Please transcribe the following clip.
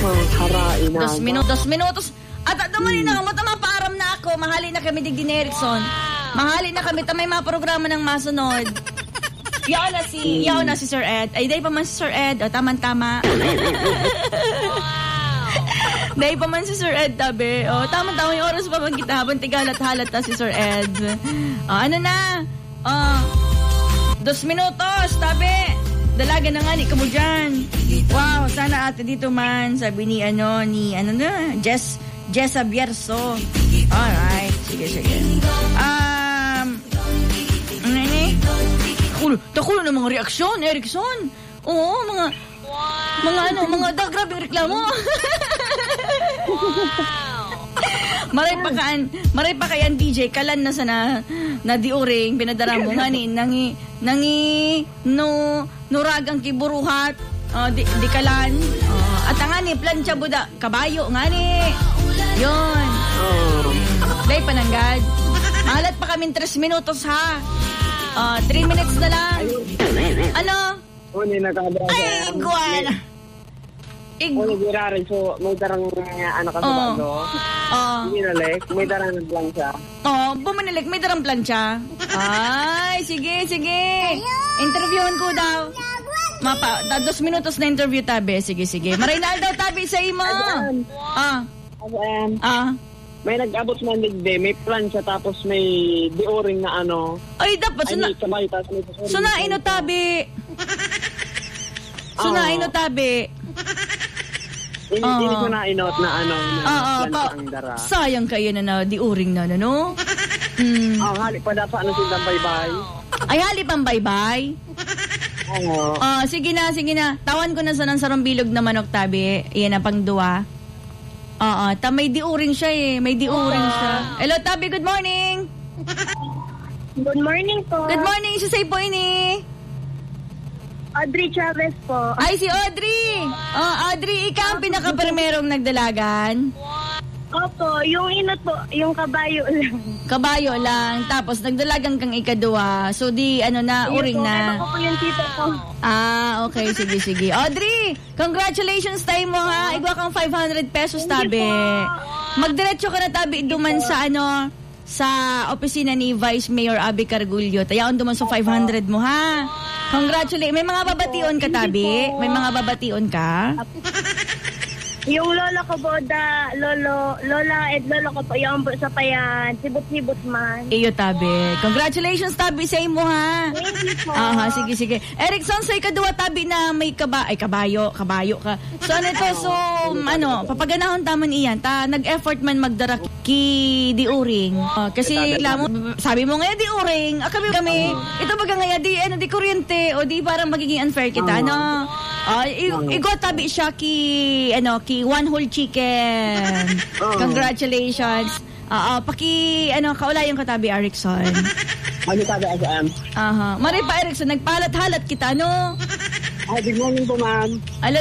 Harain na. 2 minutos. At naman na, matama paaram na ako. Mahali na kami digdi ni Erickson. Mahali na kami. Tamay mga programa ng masunod. Yaw na si Sir Ed. Ay, day pa man si Sir Ed. O, tama-tama. Day pa man si Sir Ed, tabi. O, tama-tama yung oras pa magkita habang tigalat-halat na si Sir Ed. O, ano na? O, 2 minutos, tabi. Dalaga na nga ni kamo dyan. Wow, sana ate dito man. Sabi ni Jessa Bierso. Alright, sige. Takulo ng mga reaksyon, Erickson. Oo, mga grabing reklamo. Maray pa kayan DJ kalan na sana na diuring pinadara mo nga ni nuragang kiburuhat di kalan at nga ni plancha buda kabayo nga ni yon day pananggad mahalat pa kami 3 minutos ha 3 minutes na lang ano ay guwana Kung nagirarin so may darang anak ka sa bago. Buminalik, may darang nagplansya. Buminalik, may darang plansya. Ay, sige. Interviewin ko daw. 2 minutos na interview, tabi. Sige. Marinal daw, tabi, sa imo. May nag-abot man digde, may plansya tapos may di-o-ring na ano. Ay, dapat. Sunain o tabi. Hindi ko na inot na ang dara. Sayang kayo na di-uring na, no? Hali pa dapat silang bye-bye. Ay, hali pang bye-bye? Oo. Sige na. Tawan ko na sa sarong bilog na manok, tabi. Iyan na pang duwa. May di-uring siya eh. May di-uring siya. Hello, tabi, good morning. Good morning po. Good morning, sisay po ini. Audrey Chavez po. Ay, si Audrey! Audrey, ikaw ang pinaka-primerong nagdalagan? Opo, yung inot po, yung kabayo lang. Kabayo lang, tapos nagdalagan kang ikadua. So, uring na. Ako po yung tito ko. Okay, sige. Audrey, congratulations tayo mo ha. Igwa kang 500 pesos, tabi. Magdiretso ka na, tabi, duman sa sa opisina ni Vice Mayor Abby Cargullo. Tayaon duman sa 500 mo ha. Congratulations. May mga babation ka, tabi? May mga babation ka? Yung lolo ko po, lola at lolo ko po, yung sa payan, sibot-sibot man. Iyo, tabi. Congratulations, tabi, sa imo, ha? Thank you po. Sige. Erickson, sa'y kadua, tabi na may kabayo ka. So, papaganahon taman iyan. Nag-effort man magdara ki di-uring. Kasi, sabi mo ngayon, di-uring. Kami, ito baga ngayon, di kuryente, o di parang magiging unfair kita, Igo tabi siya ki one whole chicken. Congratulations. Kaulayan ka tabi, Erickson. Ano tabi, SM? Mari pa, Erickson, nagpalat-halat kita, no? Good morning po, ma'am.